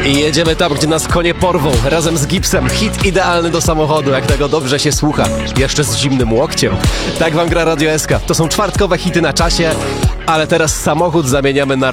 I jedziemy tam, gdzie nas konie porwą, razem z Gipsem. Hit idealny do samochodu, jak tego dobrze się słucha. Jeszcze z zimnym łokciem. Tak wam gra Radio SK. To są czwartkowe hity na czasie, ale teraz samochód zamieniamy na